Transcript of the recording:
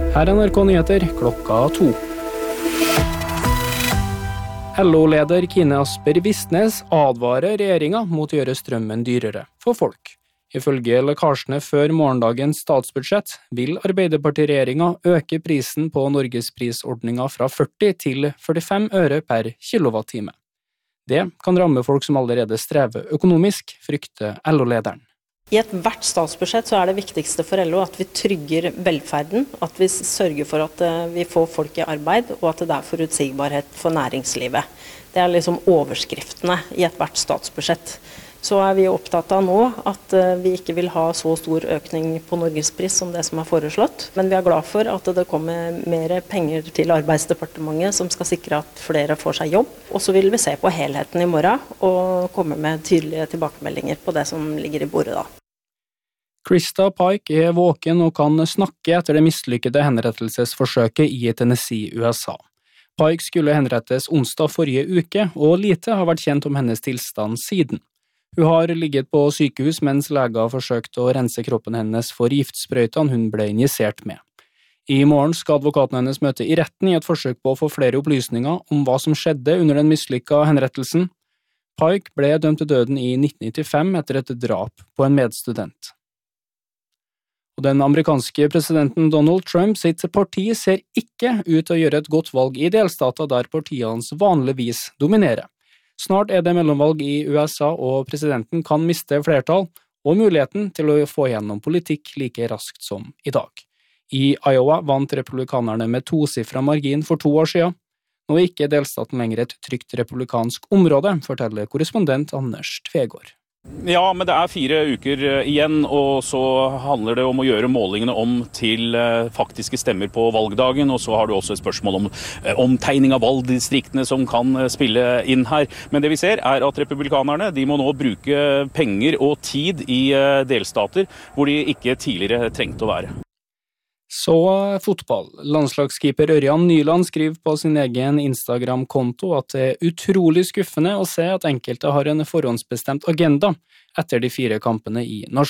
Her NRK Nyheter, 2:00. LO-leder Kine Asper Vistnes advarer regjeringen mot å gjøre strømmen dyrere for folk. Ifølge lekkasjene før morgendagens statsbudsjett vil Arbeiderparti-regjeringen øke prisen på Norgesprisordningen fra 40 til 45 øre per kilowattime. Det kan ramme folk som allerede strever økonomisk, frykter LO-lederen. I hvert statsbudsjett så det viktigste for LO at vi trygger velferden, at vi sørger for at vi får folk i arbeid, og at det forutsigbarhet for næringslivet. Det liksom overskriftene i hvert statsbudsjett. Så vi opptatt av nå at vi ikke vil ha så stor økning på Norgespris som det som foreslått. Men vi glad for at det kommer mer penger til Arbeidsdepartementet som skal sikre at flere får seg jobb. Og så vil vi se på helheten i morgen og komme med tydelige tilbakemeldinger på det som ligger i bordet da. Krista Pike våken og kan snakke etter det mislykkede henrettelsesforsøket i Tennessee, USA. Pike skulle henrettes onsdag forrige uke, og lite har vært kjent om hennes tilstand siden. Hun har ligget på sykehus mens leger forsøkte å rense kroppen hennes for giftsprøytene hun ble injisert med. I morgen skal advokaten hennes møte i retten i et forsøk på å få flere opplysninger om hva som skjedde under den mislykkede henrettelsen. Pike ble dømt til døden i 1995 etter et drap på en medstudent. Og den amerikanske presidenten Donald Trump sitt parti ser ikke ut til å gjøre et godt valg i delstater der partiet hans vanligvis dominerer. Snart det mellomvalg i USA, og presidenten kan miste flertall og muligheten til å få gjennom politikk like raskt som i dag. I Iowa vant republikanerne med tosifret margin for 2 år siden. Nå ikke delstaten lenger et trygt republikansk område, forteller korrespondent Anders Tvegård. Ja, men det 4 uker igjen, og så handler det om å gjøre målingene om til faktiske stemmer på valgdagen, og så har du også et spørsmål om omtegning av valgdistriktene som kan spille inn her. Men det vi ser at republikanerne de må nå bruke penger og tid i delstater hvor de ikke tidligere trengte å være. Så fotball. Landslagskeeper Ørjan Nyland skriver på sin egen Instagram-konto at det utrolig skuffende å se at enkelte har en forhåndsbestemt agenda etter de 4 kampene i